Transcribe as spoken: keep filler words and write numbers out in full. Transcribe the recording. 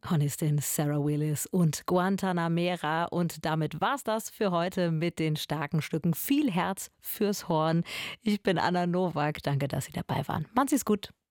Honestin, Sarah Willis und Guantanamera. Und damit war's das für heute mit den starken Stücken. Viel Herz fürs Horn. Ich bin Anna Nowak. Danke, dass Sie dabei waren. Machen Sie's gut.